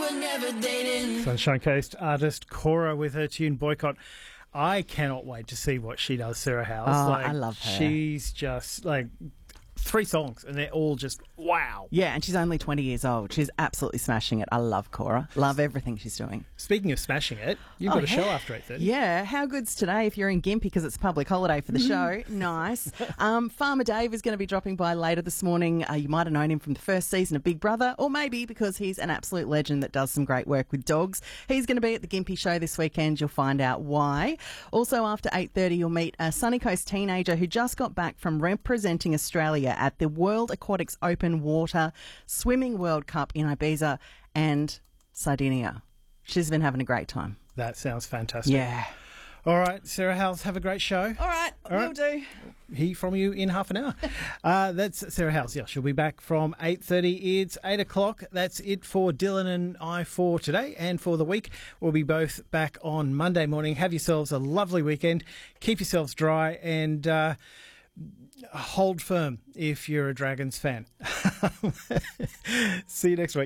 were never dating. Sunshine Coast artist Cora with her tune Boycott. I cannot wait to see what she does, Sarah House. Oh, I love her. She's just 3 songs and they're all just wow. Yeah, and she's only 20 years old. She's absolutely smashing it. I love Cora. Love everything she's doing. Speaking of smashing it, you've got a show after 8:30. Yeah, how good's today if you're in Gympie because it's public holiday for the show? Nice. Farmer Dave is going to be dropping by later this morning. You might have known him from the first season of Big Brother, or maybe because he's an absolute legend that does some great work with dogs. He's going to be at the Gympie show this weekend. You'll find out why. Also after 8:30, you'll meet a Sunny Coast teenager who just got back from representing Australia at the World Aquatics Open Water Swimming World Cup in Ibiza and Sardinia. She's been having a great time. That sounds fantastic. Yeah. All right, Sarah House, have a great show. All right, will do. Hear from you in half an hour. That's Sarah House. Yeah, she'll be back from 8:30. It's 8 o'clock. That's it for Dylan and I for today and for the week. We'll be both back on Monday morning. Have yourselves a lovely weekend. Keep yourselves dry and hold firm if you're a Dragons fan. See you next week.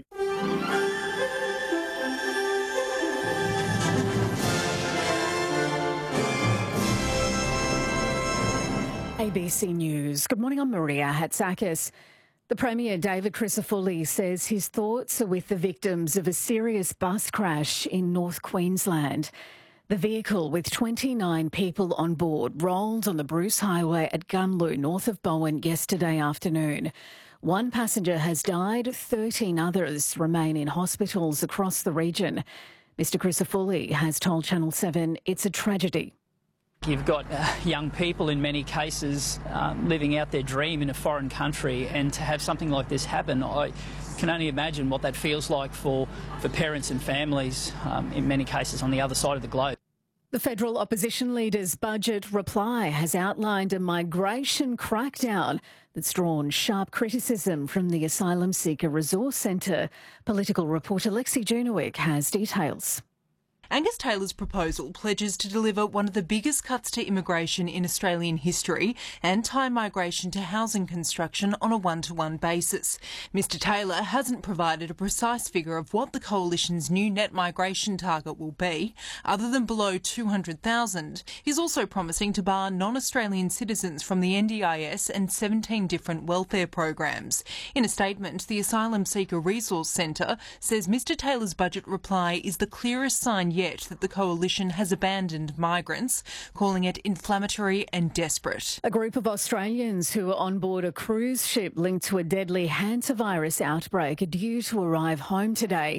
ABC News. Good morning, I'm Maria Hatzakis. The Premier, David Crisafulli, says his thoughts are with the victims of a serious bus crash in North Queensland. The vehicle with 29 people on board rolled on the Bruce Highway at Gunloo, north of Bowen, yesterday afternoon. One passenger has died, 13 others remain in hospitals across the region. Mr Crisafulli has told Channel 7 it's a tragedy. You've got young people in many cases living out their dream in a foreign country, and to have something like this happen, I can only imagine what that feels like for parents and families in many cases on the other side of the globe. The federal opposition leader's budget reply has outlined a migration crackdown that's drawn sharp criticism from the Asylum Seeker Resource Centre. Political reporter Lexi Junowick has details. Angus Taylor's proposal pledges to deliver one of the biggest cuts to immigration in Australian history and tie migration to housing construction on a one-to-one basis. Mr Taylor hasn't provided a precise figure of what the Coalition's new net migration target will be, other than below 200,000. He's also promising to bar non-Australian citizens from the NDIS and 17 different welfare programs. In a statement, the Asylum Seeker Resource Centre says Mr Taylor's budget reply is the clearest sign yet that the Coalition has abandoned migrants, calling it inflammatory and desperate. A group of Australians who were on board a cruise ship linked to a deadly hantavirus outbreak are due to arrive home today.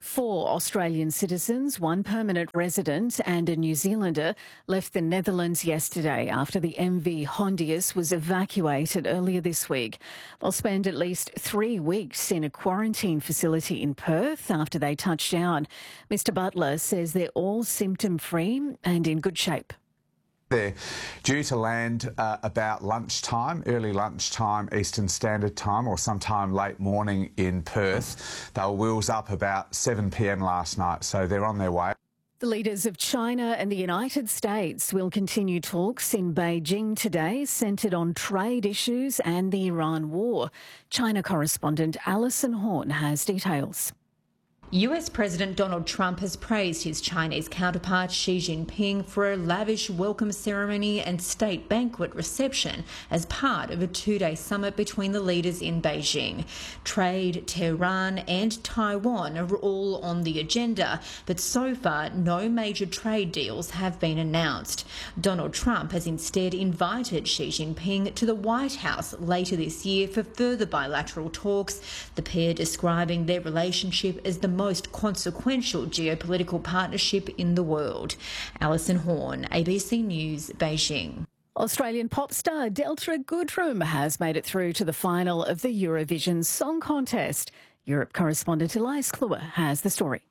4 Australian citizens, 1 permanent resident and a New Zealander left the Netherlands yesterday after the MV Hondius was evacuated earlier this week. They'll spend at least 3 weeks in a quarantine facility in Perth after they touch down. Mr Butler says they're all symptom-free and in good shape. They're due to land about lunchtime, early lunchtime Eastern Standard Time, or sometime late morning in Perth. They were wheels up about 7 p.m. last night, so they're on their way. The leaders of China and the United States will continue talks in Beijing today, centred on trade issues and the Iran war. China correspondent Alison Horn has details. US President Donald Trump has praised his Chinese counterpart Xi Jinping for a lavish welcome ceremony and state banquet reception as part of a 2-day summit between the leaders in Beijing. Trade, Tehran and Taiwan are all on the agenda, but so far no major trade deals have been announced. Donald Trump has instead invited Xi Jinping to the White House later this year for further bilateral talks, the pair describing their relationship as the most consequential geopolitical partnership in the world. Alison Horn, ABC News, Beijing. Australian pop star Delta Goodrem has made it through to the final of the Eurovision Song Contest. Europe correspondent Elias Kluwer has the story.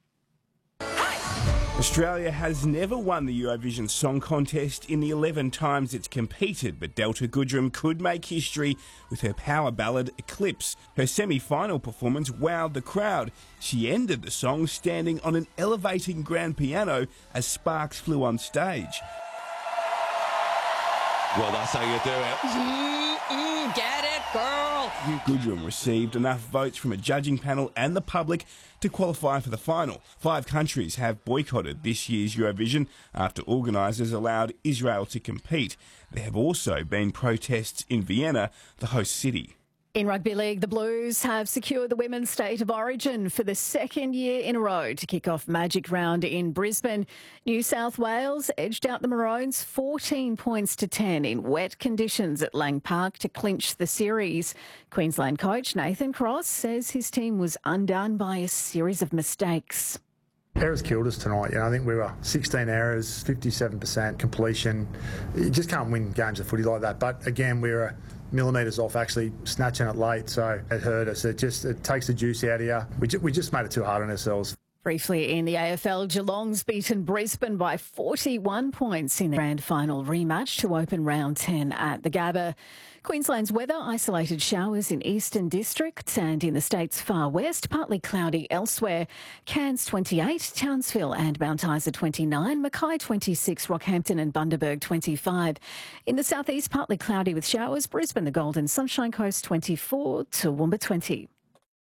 Australia has never won the Eurovision Song Contest in the 11 times it's competed, but Delta Goodrem could make history with her power ballad Eclipse. Her semi-final performance wowed the crowd. She ended the song standing on an elevating grand piano as sparks flew on stage. Well, that's how you do it. Get it, girl. Goodrum received enough votes from a judging panel and the public to qualify for the final. 5 countries have boycotted this year's Eurovision after organisers allowed Israel to compete. There have also been protests in Vienna, the host city. In rugby league, the Blues have secured the Women's State of Origin for the second year in a row to kick off Magic Round in Brisbane. New South Wales edged out the Maroons 14 points to 10 in wet conditions at Lang Park to clinch the series. Queensland coach Nathan Cross says his team was undone by a series of mistakes. Errors killed us tonight. I think we were 16 errors, 57% completion. You just can't win games of footy like that. But again, we were millimetres off actually snatching it late, so it hurt us. It takes the juice out of you. We just made it too hard on ourselves. Briefly in the AFL, Geelong's beaten Brisbane by 41 points in the grand final rematch to open round 10 at the Gabba. Queensland's weather, isolated showers in Eastern District and in the state's far west, partly cloudy elsewhere. Cairns 28, Townsville and Mount Isa 29, Mackay 26, Rockhampton and Bundaberg 25. In the southeast, partly cloudy with showers, Brisbane, the Golden Sunshine Coast 24, Toowoomba 20.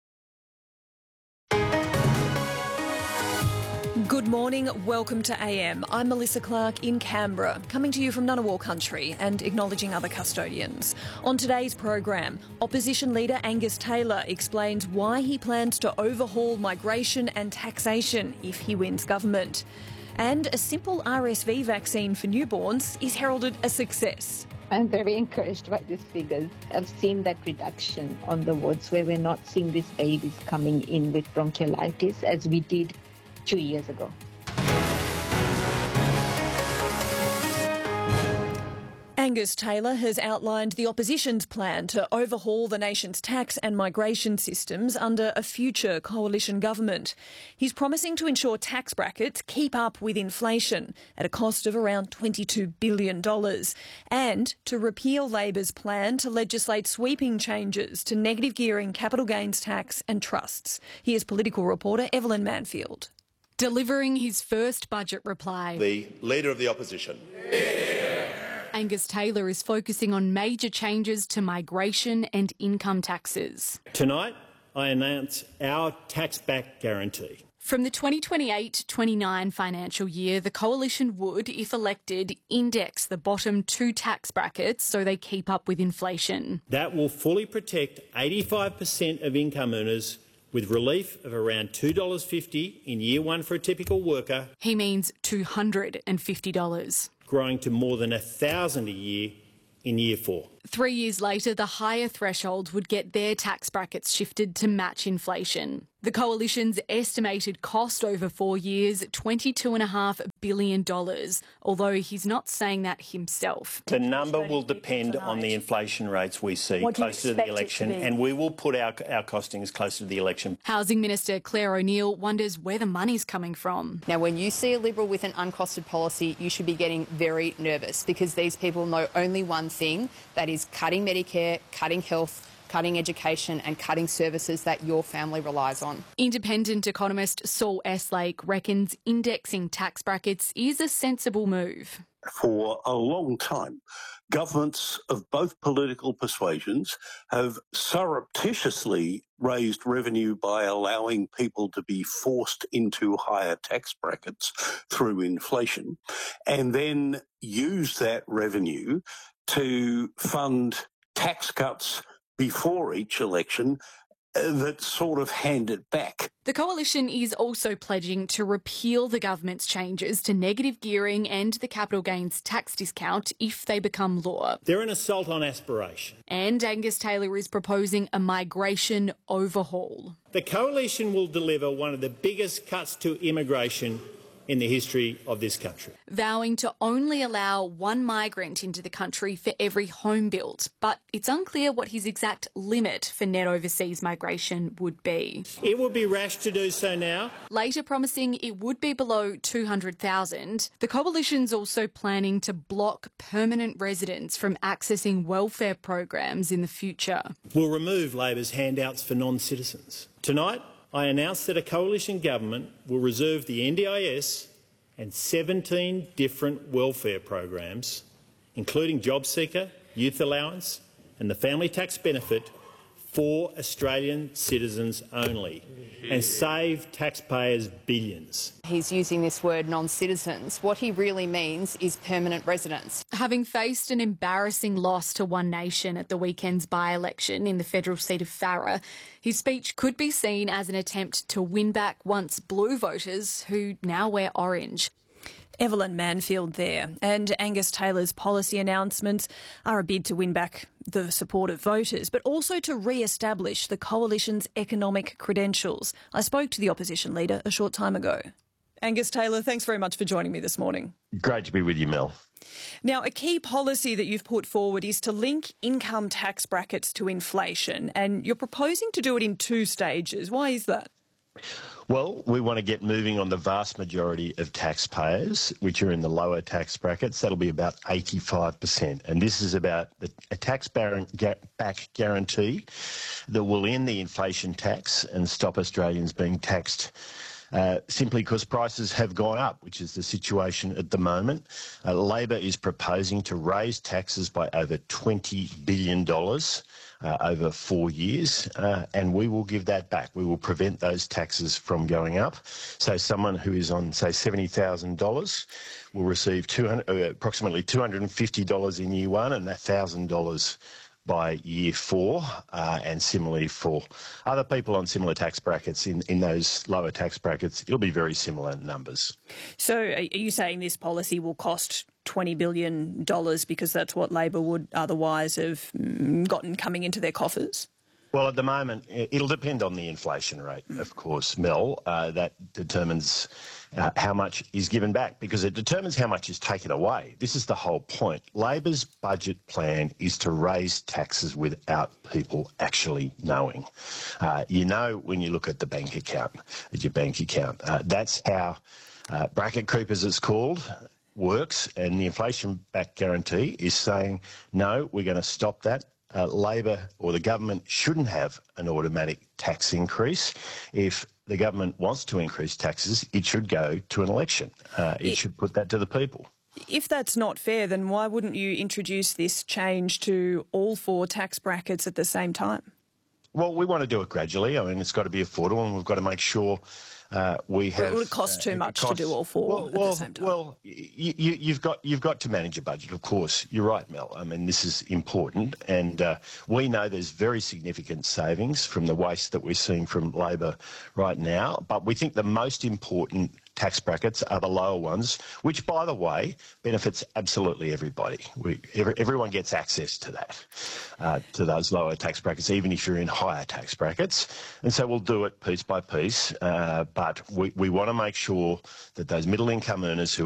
Good morning, welcome to AM. I'm Melissa Clark in Canberra, coming to you from Ngunnawal country and acknowledging other custodians. On today's program, opposition leader Angus Taylor explains why he plans to overhaul migration and taxation if he wins government. And a simple RSV vaccine for newborns is heralded a success. I'm very encouraged by these figures. I've seen that reduction on the wards where we're not seeing these babies coming in with bronchiolitis as we did 2 years ago. Angus Taylor has outlined the opposition's plan to overhaul the nation's tax and migration systems under a future coalition government. He's promising to ensure tax brackets keep up with inflation at a cost of around $22 billion and to repeal Labor's plan to legislate sweeping changes to negative gearing, capital gains tax and trusts. Here's political reporter Evelyn Manfield. Delivering his first budget reply, the Leader of the Opposition. Angus Taylor is focusing on major changes to migration and income taxes. Tonight, I announce our tax-back guarantee. From the 2028-29 financial year, the Coalition would, if elected, index the bottom 2 tax brackets so they keep up with inflation. That will fully protect 85% of income earners with relief of around $2.50 in year 1 for a typical worker. He means $250. Growing to more than $1,000 a year in year 4. 3 years later, the higher threshold would get their tax brackets shifted to match inflation. The Coalition's estimated cost over 4 years, $22.5 billion, although he's not saying that himself. The number will depend on the inflation rates we see closer to the election, and we will put our costings closer to the election. Housing Minister Claire O'Neill wonders where the money's coming from. Now, when you see a Liberal with an uncosted policy, you should be getting very nervous because these people know only one thing, that is cutting Medicare, cutting health, cutting education and cutting services that your family relies on. Independent economist Saul Eslake reckons indexing tax brackets is a sensible move. For a long time, governments of both political persuasions have surreptitiously raised revenue by allowing people to be forced into higher tax brackets through inflation, and then use that revenue to fund tax cuts before each election that sort of hand it back. The Coalition is also pledging to repeal the government's changes to negative gearing and the capital gains tax discount if they become law. They're an assault on aspiration. And Angus Taylor is proposing a migration overhaul. The Coalition will deliver one of the biggest cuts to immigration in the history of this country. Vowing to only allow 1 migrant into the country for every home built, but it's unclear what his exact limit for net overseas migration would be. It would be rash to do so now. Later promising it would be below 200,000, the Coalition's also planning to block permanent residents from accessing welfare programs in the future. We'll remove Labor's handouts for non-citizens. Tonight, I announce that a coalition government will reserve the NDIS and 17 different welfare programs, including JobSeeker, Youth Allowance and the Family Tax Benefit, for Australian citizens only, and save taxpayers billions. He's using this word non-citizens. What he really means is permanent residents. Having faced an embarrassing loss to One Nation at the weekend's by-election in the federal seat of Farrer, his speech could be seen as an attempt to win back once blue voters who now wear orange. Evelyn Manfield there. And Angus Taylor's policy announcements are a bid to win back the support of voters, but also to re-establish the coalition's economic credentials. I spoke to the opposition leader a short time ago. Angus Taylor, thanks very much for joining me this morning. Great to be with you, Mel. Now, a key policy that you've put forward is to link income tax brackets to inflation, and you're proposing to do it in 2 stages. Why is that? Well, we want to get moving on the vast majority of taxpayers, which are in the lower tax brackets. That'll be about 85%. And this is about a tax-back guarantee that will end the inflation tax and stop Australians being taxed simply because prices have gone up, which is the situation at the moment. Labor is proposing to raise taxes by over $20 billion over 4 years, and we will give that back. We will prevent those taxes from going up. So someone who is on, say, $70,000 will receive approximately $250 in year 1 and $1,000 by year 4, and similarly for other people on similar tax brackets in those lower tax brackets, it'll be very similar numbers. So are you saying this policy will cost $20 billion because that's what Labor would otherwise have gotten coming into their coffers? Well, at the moment, it'll depend on the inflation rate, of course, Mel. That determines how much is given back, because it determines how much is taken away. This is the whole point. Labor's budget plan is to raise taxes without people actually knowing. You know when you look at the bank account, at your bank account. That's how bracket creep, as it's called, works, and the inflation-backed guarantee is saying, no, we're going to stop that. Labor or the government shouldn't have an automatic tax increase. If the government wants to increase taxes, it should go to an election. It should put that to the people. If that's not fair, then why wouldn't you introduce this change to all 4 tax brackets at the same time? Well, we want to do it gradually. I mean, it's got to be affordable, and we've got to make sure we have. It would cost too much to do all 4 at the same time. Well, you've got to manage a budget, of course. You're right, Mel. I mean, this is important, and we know there's very significant savings from the waste that we're seeing from Labor right now. But we think the most important tax brackets are the lower ones, which, by the way, benefits absolutely everybody. Everyone gets access to that, to those lower tax brackets, even if you're in higher tax brackets. And so we'll do it piece by piece, but we want to make sure that those middle income earners who